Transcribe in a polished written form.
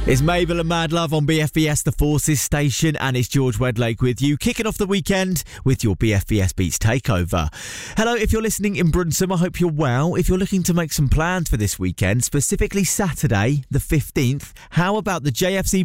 It's Mabel and Mad Love on BFBS, the Forces station, and it's George Wedlake with you, kicking off the weekend with your BFBS Beats Takeover. Hello, if you're listening in Brunsum, I hope you're well. If you're looking to make some plans for this weekend, specifically Saturday, the 15th, how about the JFC